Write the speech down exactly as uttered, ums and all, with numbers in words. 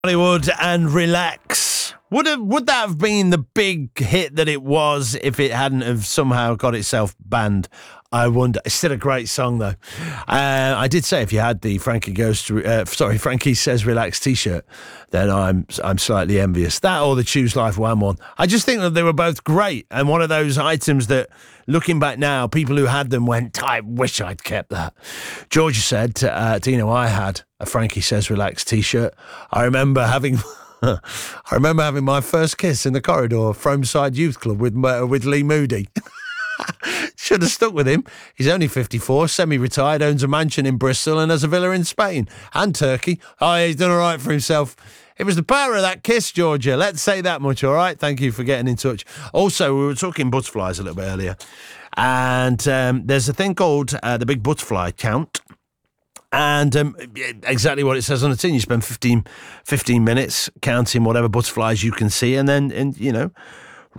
Hollywood and Relax. Would have, would that have been the big hit that it was if it hadn't have somehow got itself banned? I wonder. It's still a great song, though. Uh, I did say if you had the Frankie Goes to, uh, sorry, Frankie Says Relax T-shirt, then I'm I'm slightly envious. That or the Choose Life Wham one. I just think that they were both great, and one of those items that, looking back now, people who had them went, I wish I'd kept that. Georgia said, uh, Dino, I had a Frankie Says Relax T-shirt. I remember having... I remember having my first kiss in the corridor from Side Youth Club with uh, with Lee Moody. Should have stuck with him. He's only fifty-four, semi-retired, owns a mansion in Bristol and has a villa in Spain and Turkey. Oh, he's done all right for himself. It was the power of that kiss, Georgia. Let's say that much, all right? Thank you for getting in touch. Also, we were talking butterflies a little bit earlier, and um, there's a thing called uh, the Big Butterfly Count. And um, exactly what it says on the tin. You spend fifteen, fifteen minutes counting whatever butterflies you can see, and then, and you know,